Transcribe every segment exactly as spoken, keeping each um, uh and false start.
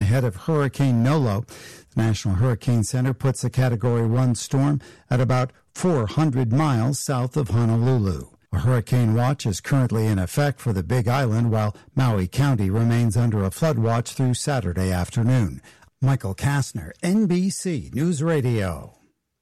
ahead of Hurricane Nolo. The National Hurricane Center puts a Category one storm at about four hundred miles south of Honolulu. A hurricane watch is currently in effect for the Big Island, while Maui County remains under a flood watch through Saturday afternoon. Michael Kastner, N B C News Radio.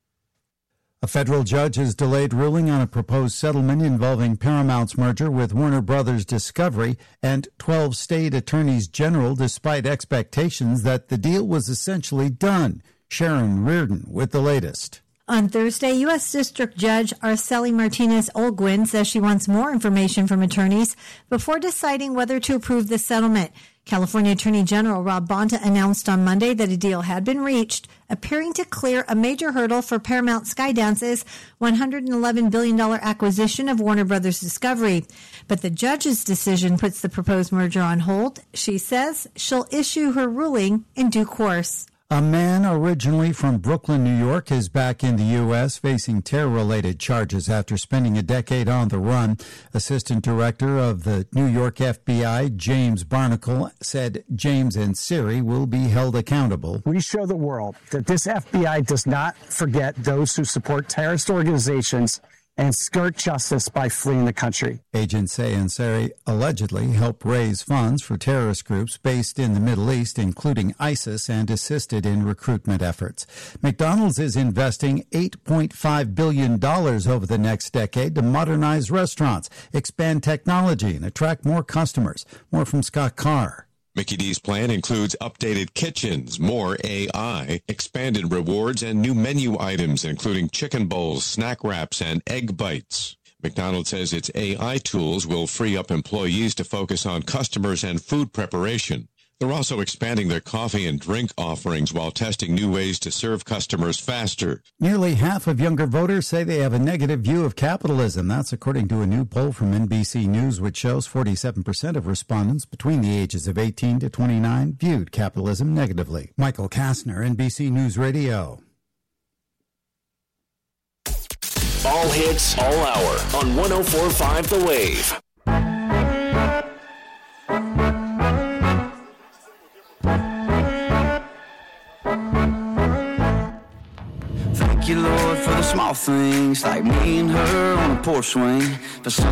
A federal judge has delayed ruling on a proposed settlement involving Paramount's merger with Warner Brothers Discovery and twelve state attorneys general, despite expectations that the deal was essentially done. Sharon Reardon with the latest. On Thursday, U S. District Judge Araceli Martinez-Olguin says she wants more information from attorneys before deciding whether to approve the settlement. California Attorney General Rob Bonta announced on Monday that a deal had been reached, appearing to clear a major hurdle for Paramount Skydance's one hundred eleven billion dollars acquisition of Warner Brothers Discovery. But the judge's decision puts the proposed merger on hold. She says she'll issue her ruling in due course. A man originally from Brooklyn, New York, is back in the U S facing terror-related charges after spending a decade on the run. Assistant Director of the New York F B I, James Barnacle, said James and Siri will be held accountable. We show the world that this F B I does not forget those who support terrorist organizations and skirt justice by fleeing the country. Agents say Ansari allegedly helped raise funds for terrorist groups based in the Middle East, including ISIS, and assisted in recruitment efforts. McDonald's is investing eight point five billion dollars over the next decade to modernize restaurants, expand technology, and attract more customers. More from Scott Carr. Mickey D's plan includes updated kitchens, more A I, expanded rewards, and new menu items, including chicken bowls, snack wraps, and egg bites. McDonald's says its A I tools will free up employees to focus on customers and food preparation. They're also expanding their coffee and drink offerings while testing new ways to serve customers faster. Nearly half of younger voters say they have a negative view of capitalism. That's according to a new poll from N B C News, which shows forty-seven percent of respondents between the ages of eighteen to twenty-nine viewed capitalism negatively. Michael Kastner, N B C News Radio. All hits, all hour on one oh four point five The Wave. Thank you, Lord, for the small things, like me and her on a porch swing. For some